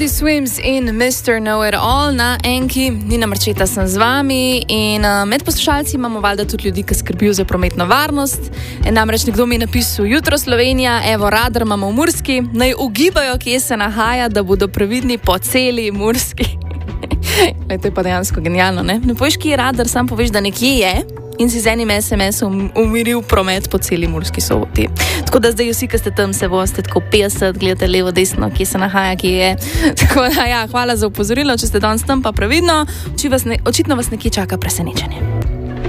Teddy Swims in Mr. Know-It-All na Enki. Nina Marčeta sem z vami in med poslušalci imamo valjda tudi ljudi, ki skrbijo za prometno varnost. Namreč nekdo mi je napisal: jutro Slovenija, evo radar imamo v Murski, naj ugibajo, kje se nahaja, da bodo previdni po celi Murski. To je pa dejansko genialno, ne? Ne poveš, kje je radar, sam poveš, da nekje je in si z enim SMS-om umiril promet po celi Murski Soboti. Tako da zdaj vsi, ki ste tam, se boste tako 50, gledate levo, desno, kje se nahaja, kje je. Tako da ja, hvala za opozorilo, če ste danes tam, pa previdno, očitno vas nekje čaka presenečenje.